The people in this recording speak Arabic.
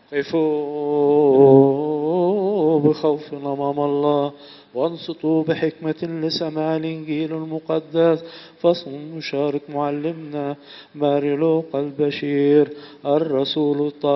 قفوا بخوف أمام الله وانصتوا بحكمة لسماع الإنجيل المقدس. فصل نشارك معلمنا ماري لوقا البشير الرسول الطاهر